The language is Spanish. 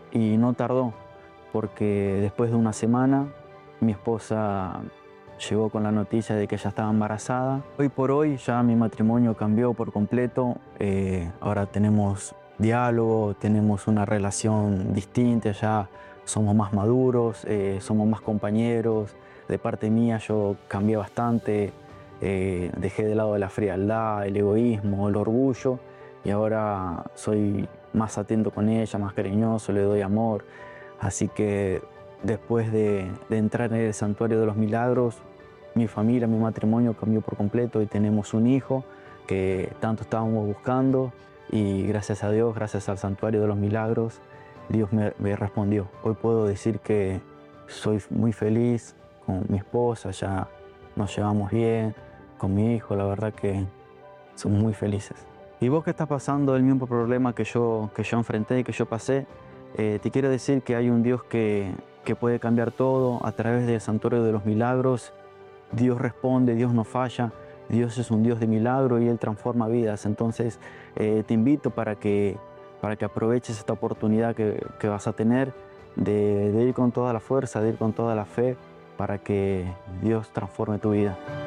y no tardó, porque después de una semana mi esposa llegó con la noticia de que ella estaba embarazada. Hoy por hoy ya mi matrimonio cambió por completo. Ahora tenemos diálogo, tenemos una relación distinta, ya somos más maduros, somos más compañeros. De parte mía yo cambié bastante, dejé de lado la frialdad, el egoísmo, el orgullo, y ahora soy más atento con ella, más cariñoso, le doy amor. Así que después de entrar en el Santuario de los Milagros, mi familia, mi matrimonio cambió por completo y tenemos un hijo que tanto estábamos buscando, y gracias a Dios, gracias al Santuario de los Milagros, Dios me respondió. Hoy puedo decir que soy muy feliz con mi esposa, ya nos llevamos bien, con mi hijo, la verdad que son muy felices. ¿Y vos que estás pasando el mismo problema que yo enfrenté y que yo pasé? Te quiero decir que hay un Dios que puede cambiar todo a través del Santuario de los Milagros. Dios responde, Dios no falla, Dios es un Dios de milagro y Él transforma vidas. Entonces te invito para que aproveches esta oportunidad que vas a tener de ir con toda la fuerza, de ir con toda la fe, para que Dios transforme tu vida.